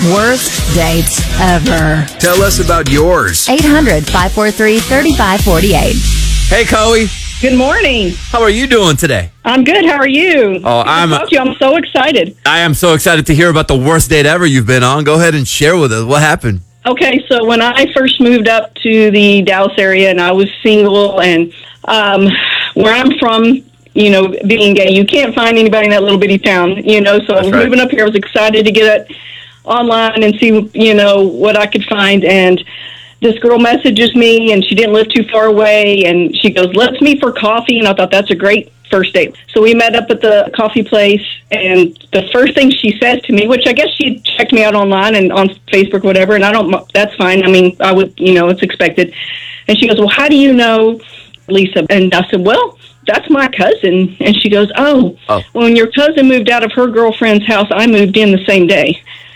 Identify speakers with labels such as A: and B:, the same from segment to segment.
A: Worst dates ever.
B: Tell us about yours.
A: 800-543-3548.
C: Hey, Chloe.
D: Good morning.
C: How are you doing today?
D: I'm good. How are you?
C: Oh,
D: I'm so excited.
C: I am so excited to hear about the worst date ever you've been on. Go ahead and share with us. What happened?
D: Okay, so when I first moved up to the Dallas area and I was single and where I'm from, being gay, you can't find anybody in that little bitty town, so I was moving up here. I was excited to get it online and see, what I could find. And this girl messages me, and she didn't live too far away, and she goes, let's meet for coffee. And I thought, that's a great first date. So we met up at the coffee place, and the first thing she says to me, which I guess she checked me out online and on Facebook, whatever, and that's fine. I mean, I would, it's expected. And she goes, well, how do you know Lisa? And I said, well, that's my cousin. And she goes, oh. When your cousin moved out of her girlfriend's house, I moved in the same day.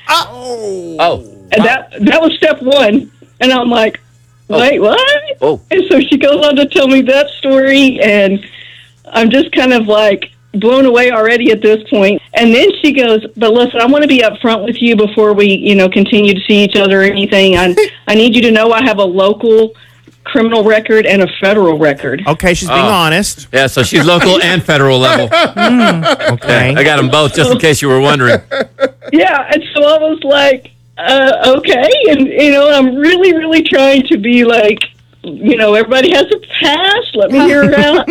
D: And that was step one. And I'm like, wait, what? And so she goes on to tell me that story, and I'm just kind of like blown away already at this point. And then she goes, but listen, I want to be upfront with you before we, continue to see each other or anything. I need you to know I have a local criminal record and a federal record.
E: Okay, she's being honest.
C: Yeah, so she's local and federal level.
E: Okay.
C: I got them both, just in case you were wondering.
D: Yeah, and so I was like, okay. And, I'm really, really trying to be like, everybody has a past. Let me hear her out.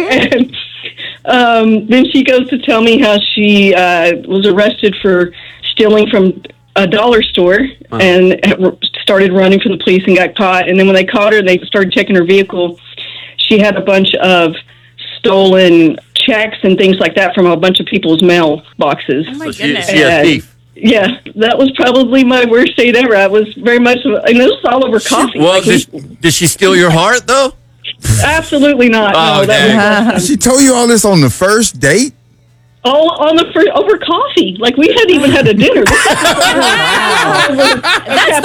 D: And then she goes to tell me how she was arrested for stealing from a dollar store and started running from the police and got caught. And then when they caught her and they started checking her vehicle, she had a bunch of stolen checks and things like that from a bunch of people's mail boxes.
A: Oh, my
C: So
A: goodness.
C: she a thief.
D: Yeah, that was probably my worst date ever. I was very much, and this was all over coffee.
C: Well, did she steal your heart, though?
D: Absolutely not.
C: Oh,
D: no, that was
B: She told you all this on the first date?
D: all on over coffee. Like, we hadn't even had a dinner.
A: That's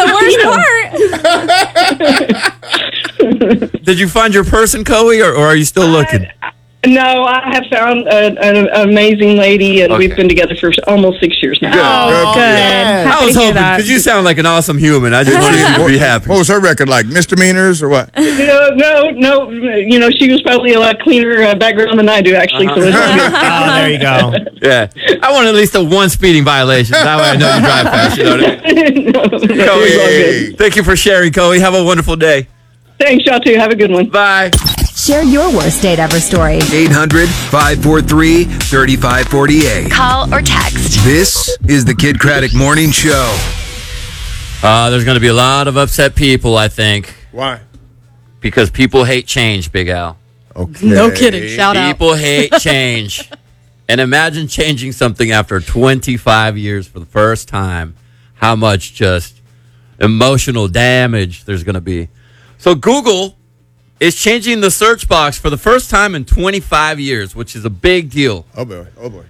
A: the worst part.
C: Did you find your person, Chloe, or are you still looking?
D: No, I have found an amazing lady, and we've been together for almost 6 years now.
A: Oh, good.
C: I was hoping, because you sound like an awesome human. I just wanted you to be happy.
B: What was her record like? Misdemeanors or what?
D: No. She was probably a lot cleaner background than I do, actually. So it's all good.
E: Oh, there you go.
C: Yeah. I want at least one speeding violation. That way I know you drive fast. You know what I mean? Chloe, thank you for sharing, Chloe. Have a wonderful day.
D: Thanks, y'all too. Have a good one.
C: Bye.
A: Share your worst date ever story.
B: 800-543-3548.
A: Call or text.
B: This is the Kid Craddock Morning Show.
C: There's going to be a lot of upset people, I think,
B: Why?
C: because people hate change, Big Al.
B: Okay.
A: No kidding. Shout out.
C: People hate change. And imagine changing something after 25 years for the first time. How much just emotional damage there's going to be. So Google is changing the search box for the first time in 25 years, which is a big deal.
B: Oh, boy.
C: Do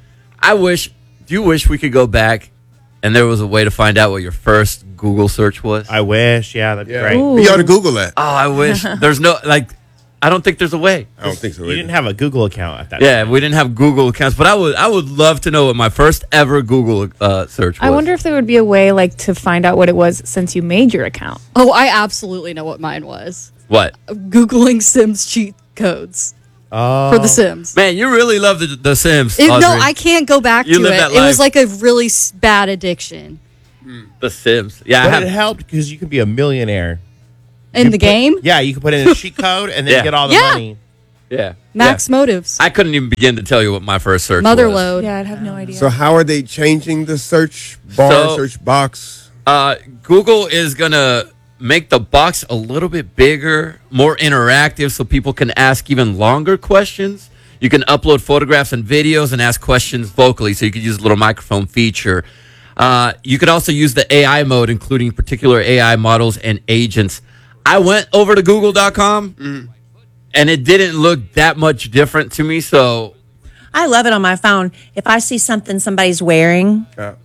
C: you wish we could go back and there was a way to find out what your first Google search was?
E: I wish. Yeah, that'd be great.
B: You ought to Google that.
C: Oh, I wish. There's no, I don't think there's a way.
B: I don't think so.
E: You didn't have a Google account at that
C: Yeah,
E: time.
C: we didn't have Google accounts, but I would love to know what my first ever Google search was.
F: I wonder if there would be a way to find out what it was since you made your account.
G: Oh, I absolutely know what mine was.
C: What?
G: Googling Sims cheat codes for The Sims.
C: Man, you really love the Sims.
G: No,
C: Audrey.
G: I can't go back
C: You
G: to
C: live
G: it.
C: that
G: It was
C: life.
G: like a really bad addiction.
C: The Sims. Yeah,
E: But it helped because you could be a millionaire.
G: In the game?
E: Yeah, you could put in a cheat code and then
C: Yeah.
E: get all the
G: Yeah.
E: money.
C: yeah.
G: Max motives.
C: I couldn't even begin to tell you what my first search was.
G: Motherload.
F: Yeah, I'd have no idea.
H: So how are they changing the search bar,
C: So-
H: search box?
C: Google is going to make the box a little bit bigger, more interactive, so people can ask even longer questions. You can upload photographs and videos and ask questions vocally, so you could use a little microphone feature. You could also use the AI mode, including particular AI models and agents. I went over to google.com, and it didn't look that much different to me, so...
I: I love it on my phone. If I see something somebody's wearing,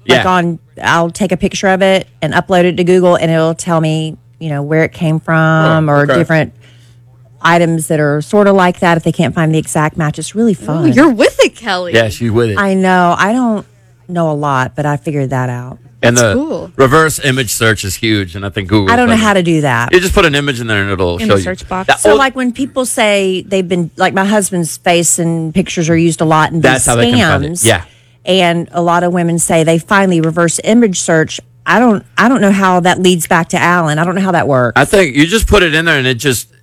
I: I'll take a picture of it and upload it to Google, and it'll tell me, where it came from or different items that are sort of like that. If they can't find the exact match, it's really fun.
G: Ooh, you're with it, Kelly.
C: Yeah, she's with it.
I: I know. I don't know a lot, but I figured that out.
C: And
F: That's
C: the
F: cool.
C: reverse image search is huge, and I think Google.
I: I don't know how to do that.
C: You just put an image in there, and it'll
F: In
C: show
F: the
C: you.
F: search box.
C: That
I: So,
C: old-
I: like when people say they've been, like my husband's face and pictures are used a lot in
C: That's
I: these
C: how they can find it.
I: scams.
C: Yeah.
I: And a lot of women say they finally reverse image search. I don't know how that leads back to Alan. I don't know how that works.
C: I think you just put it in there, and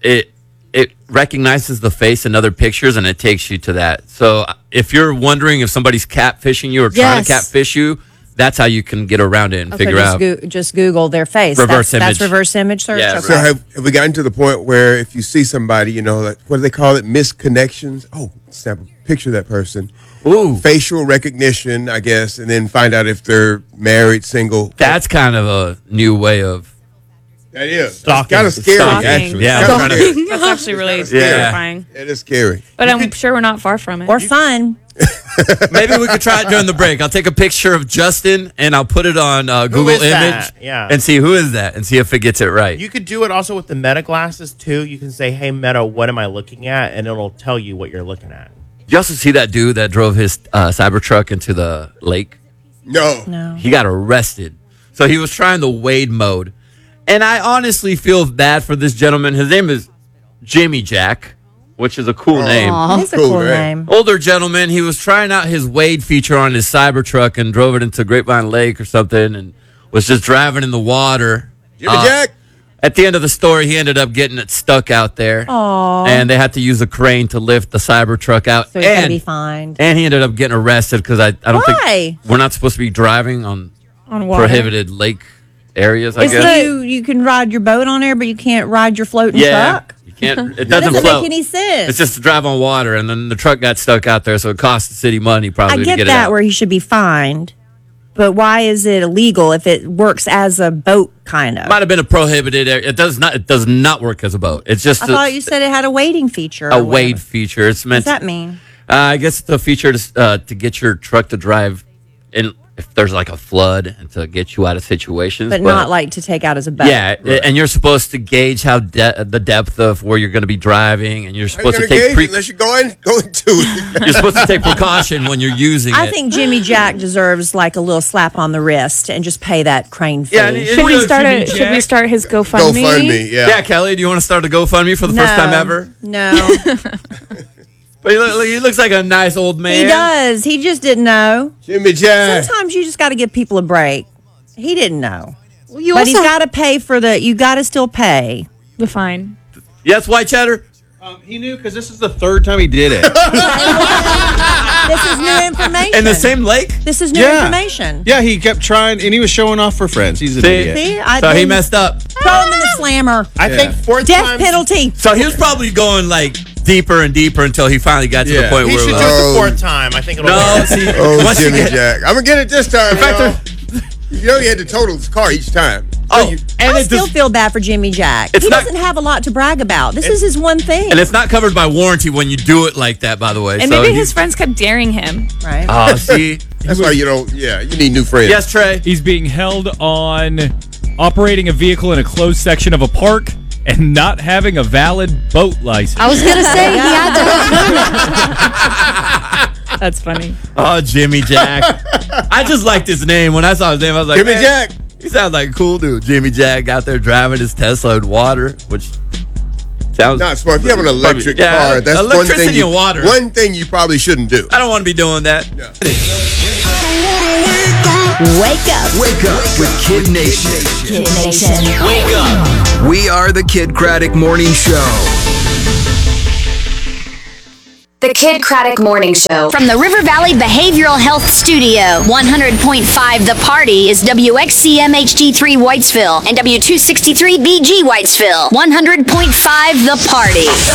C: it recognizes the face in other pictures, and it takes you to that. So if you're wondering if somebody's catfishing you or trying to
F: Yes.
C: catfish you, that's how you can get around it and figure
I: just
C: out.
I: just Google their face.
C: Reverse
I: That's
C: image.
I: reverse image search.
C: Yeah,
I: Okay.
H: So have we gotten to the point where if you see somebody, like, what do they call it? Misconnections. Oh, snap a picture of that person.
C: Ooh,
H: Facial recognition, I guess, and then find out if they're married, single.
C: that's kind of a new way of.
H: That is.
E: Stalking.
H: Kind of scary,
F: Stalking.
H: actually.
C: Yeah,
H: Kinda
C: I'm trying to-
H: scary.
F: That's actually really
C: Yeah.
F: terrifying.
H: It is scary.
F: But I'm sure we're not far from it.
I: Or fun.
C: Maybe we could try it during the break. I'll take a picture of Justin and I'll put it on Google
E: is
C: Image
E: that? Yeah.
C: and see who is that and see if it gets it right.
E: You could do it also with the Meta glasses too. You can say, "Hey Meta, what am I looking at?" and it'll tell you what you're looking at.
C: Did you also see that dude that drove his Cybertruck into the lake?
H: No.
I: No.
C: He got arrested. So he was trying the Wade mode. And I honestly feel bad for this gentleman. His name is Jimmy Jack, which is a cool name.
I: It's a
H: Cool,
I: cool
H: right?
I: name.
C: Older gentleman. He was trying out his Wade feature on his Cybertruck and drove it into Grapevine Lake or something and was just driving in the water.
H: Jimmy Jack.
C: At the end of the story, he ended up getting it stuck out there.
I: Aww.
C: And they had to use a crane to lift the Cybertruck out.
I: So he's going to
C: and,
I: be fined.
C: and he ended up getting arrested because I don't
I: Why?
C: think we're not supposed to be driving on
F: On water.
C: prohibited lake areas, I
I: Is
C: guess.
I: you can ride your boat on there, but you can't ride your floating
C: Yeah.
I: truck?
C: You can't. It
I: That
C: doesn't
I: doesn't
C: float.
I: make any sense.
C: It's just to drive on water, and then the truck got stuck out there, so it cost the city money probably
I: I
C: to
I: get
C: get it
I: that
C: out.
I: where he should be fined, but why is it illegal if it works as a boat kind of?
C: Might have been a prohibited area. It does not work as a boat. It's just
I: I thought you said it had a wading feature.
C: a
I: or whatever.
C: wade feature. It's
I: What
C: meant.
I: does that mean?
C: I guess it's a feature to get your truck to drive in if there's like a flood and to get you out of situations,
I: But not like to take out as a boat.
C: Yeah, and you're supposed to gauge how the depth of where you're going to be driving, and you're
H: How you
C: supposed to
H: gonna
C: take
H: gauge it unless you go into it.
C: you're supposed to take precaution when you're using
I: I
C: it.
I: think Jimmy Jack deserves like a little slap on the wrist and just pay that crane fee.
C: Yeah, and it-
F: Should we
C: Jimmy
F: start his GoFundMe?
H: GoFundMe, yeah.
C: Yeah, Kelly, do you want to start a GoFundMe for the first time ever?
I: No,
C: But he looks like a nice old man.
I: he does. He just didn't know.
H: Jimmy Jack.
I: Sometimes you just got to give people a break. He didn't know,
F: Well, you
I: but he's
F: also
I: got to pay for you got to still pay.
F: the fine.
C: Yes, White Cheddar?
J: He knew because this is the third time he did it.
I: This is new information.
C: In the same lake?
I: This is new
J: Yeah.
I: information.
J: Yeah, he kept trying, and he was showing off for friends. He's an
C: See?
J: idiot.
I: See,
C: So he messed up.
I: Throw him in the slammer.
E: I think fourth
I: Death
E: time.
I: penalty.
C: So he was probably going like deeper and deeper until he finally got to the
J: Yeah.
C: point
E: He
C: where
E: should
C: it
E: do
C: was
E: it
H: Oh.
E: the fourth time. I think it'll.
C: no,
E: work.
C: see,
H: Oh,
C: once you
H: Jimmy
C: get-
H: Jack. I'm going to get it this time,
C: fact,
H: y'all. You know you had to total his car each time.
C: Oh, and
I: I
C: it
I: still
C: does-
I: feel bad for Jimmy Jack.
C: It's
I: He
C: not-
I: doesn't have a lot to brag about. This is his one thing.
C: and it's not covered by warranty when you do it like that, by the way.
F: And
C: so
F: maybe
C: he-
F: his friends kept daring him.
I: right.
C: Oh, see?
H: That's why you don't, you need new friends.
C: Yes, Trey?
K: He's being held on operating a vehicle in a closed section of a park and not having a valid boat license.
A: I was going to say, he had to.
F: That's funny.
C: Oh, Jimmy Jack. I just liked his name. When I saw his name, I was like,
H: Jimmy
C: man,
H: Jack.
C: he sounds like a cool dude. Jimmy Jack out there driving his Tesla in water, which sounds
H: Not smart. If you have an electric
C: Yeah,
H: car, that's
C: electricity and water.
H: One thing you probably shouldn't do.
C: I don't want to be doing that.
A: Wake up.
B: Wake up with Kid Nation.
A: Kid Nation.
C: Wake up.
B: We are the Kid Craddock Morning Show.
L: The Kid Craddock Morning Show.
A: From the River Valley Behavioral Health Studio, 100.5 The Party is WXCM HD3 Whitesville and W263BG Whitesville. 100.5 The Party.